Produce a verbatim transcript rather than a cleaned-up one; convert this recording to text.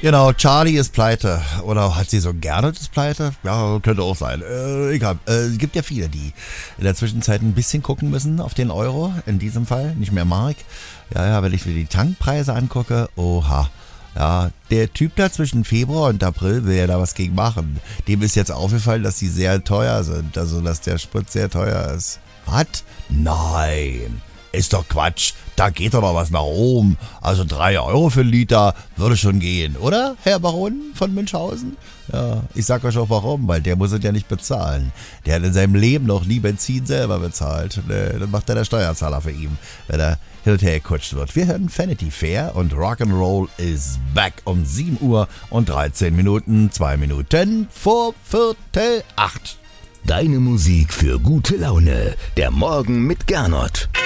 Genau, Charlie ist pleite. Oder hat sie so gerne das pleite? Ja, könnte auch sein. Äh, egal. Äh, es gibt ja viele, die in der Zwischenzeit ein bisschen gucken müssen auf den Euro. In diesem Fall, nicht mehr Mark. Ja, ja, wenn ich mir die Tankpreise angucke, oha. Ja, der Typ da zwischen Februar und April will ja da was gegen machen. Dem ist jetzt aufgefallen, dass die sehr teuer sind. Also, dass der Sprit sehr teuer ist. Was? Nein. Ist doch Quatsch. Da geht doch noch was nach oben. Also drei Euro für einen Liter würde schon gehen, oder, Herr Baron von Münchhausen? Ja, ich sag euch auch warum, weil der muss es ja nicht bezahlen. Der hat in seinem Leben noch nie Benzin selber bezahlt. Nee, dann macht er der Steuerzahler für ihn, wenn er hin und her gekutscht wird. Wir hören Vanity Fair und Rock'n'Roll is back um sieben Uhr und dreizehn Minuten, zwei Minuten vor Viertel acht. Deine Musik für gute Laune. Der Morgen mit Gernot.